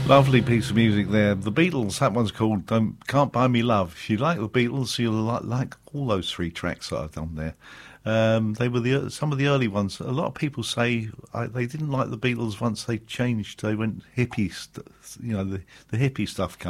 Lovely piece of music there. The Beatles, that one's called Can't Buy Me Love. If you like the Beatles, you'll like all those three tracks that I've done there. They were some of the early ones. A lot of people say they didn't like the Beatles once they changed. They went hippie, the hippie stuff